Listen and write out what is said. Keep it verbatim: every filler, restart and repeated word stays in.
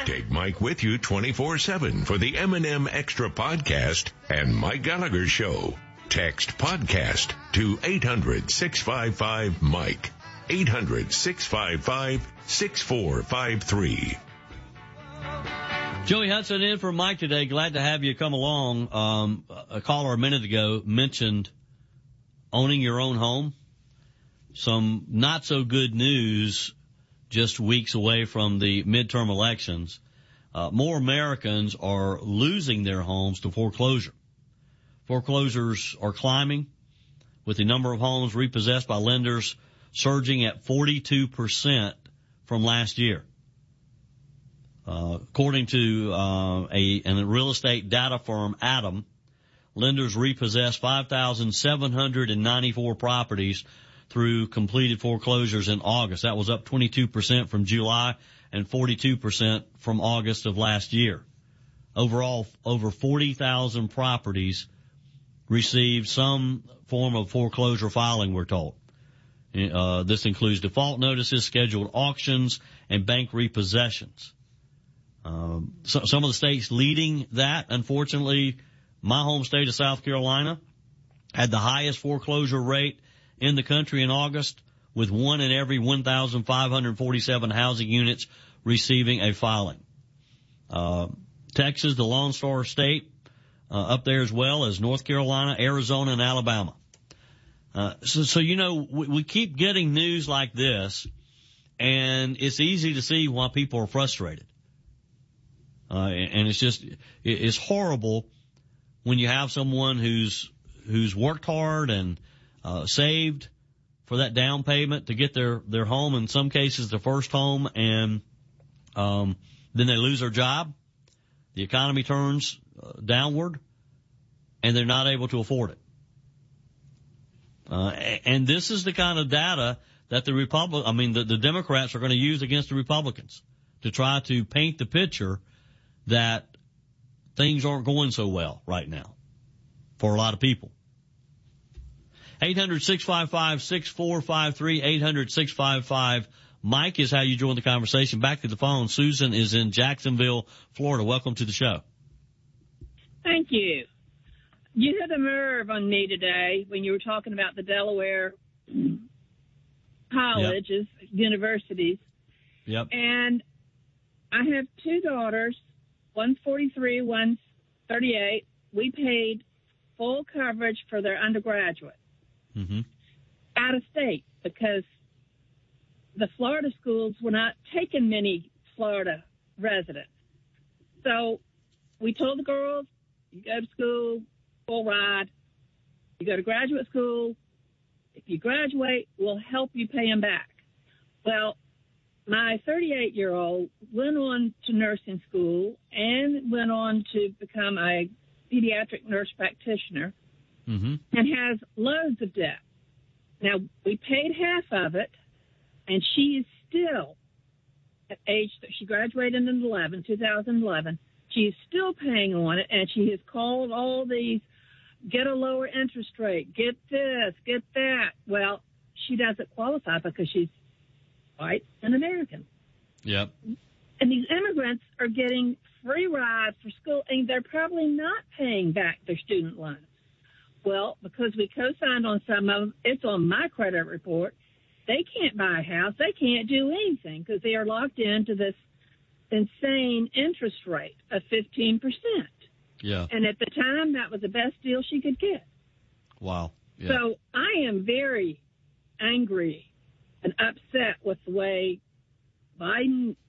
Take Mike with you twenty-four seven for the M and M Extra Podcast and Mike Gallagher Show. Text podcast to eight hundred, six five five, Mike. eight hundred, six five five, six four five three. Joey Hudson in for Mike today. Glad to have you come along. Um, a caller a minute ago mentioned owning your own home. Some not so good news just weeks away from the midterm elections. Uh, more Americans are losing their homes to foreclosure. Foreclosures are climbing, with the number of homes repossessed by lenders surging at forty-two percent from last year. Uh, according to uh, a, a real estate data firm, Adam, lenders repossessed five thousand seven hundred ninety-four properties through completed foreclosures in August. That was up twenty-two percent from July and forty-two percent from August of last year. Overall, over forty thousand properties received some form of foreclosure filing, we're told. Uh, this includes default notices, scheduled auctions, and bank repossessions. Um, so, some of the states leading that, unfortunately, my home state of South Carolina had the highest foreclosure rate in the country in August, with one in every one thousand five hundred forty-seven housing units receiving a filing. Uh, Texas, the Lone Star State, uh, up there as well as North Carolina, Arizona, and Alabama. Uh, so, so, you know, we, we keep getting news like this, and it's easy to see why people are frustrated. Uh, and it's just, it's horrible when you have someone who's, who's worked hard and, uh, saved for that down payment to get their, their home, in some cases their first home, and, um, then they lose their job. The economy turns uh, downward, and they're not able to afford it. Uh, and this is the kind of data that the Republic, I mean, the, the Democrats are going to use against the Republicans to try to paint the picture that things aren't going so well right now for a lot of people. eight hundred, six five five, six four five three, eight hundred, six five five, Mike is how you join the conversation. Back to the phone. Susan is in Jacksonville, Florida. Welcome to the show. Thank you. You hit a nerve on me today when you were talking about the Delaware colleges, yep. universities. Yep. And I have two daughters, one's forty-three, one's thirty-eight. We paid full coverage for their undergraduate mm-hmm. out of state because the Florida schools were not taking many Florida residents. So we told the girls, you go to school, full ride. You go to graduate school. If you graduate, we'll help you pay them back. Well, my thirty-eight-year-old went on to nursing school and went on to become a pediatric nurse practitioner mm-hmm. and has loads of debt. Now, we paid half of it, and she is still at age, she graduated in eleven, two thousand eleven. She is still paying on it, and she has called all these, get a lower interest rate, get this, get that. Well, she doesn't qualify because she's white and American. Yep. And these immigrants are getting free rides for school, and they're probably not paying back their student loans. Well, because we co-signed on some of them, it's on my credit report. They can't buy a house. They can't do anything because they are locked into this insane interest rate of fifteen percent. Yeah. And at the time, that was the best deal she could get. Wow. Yeah. So I am very angry and upset with the way Biden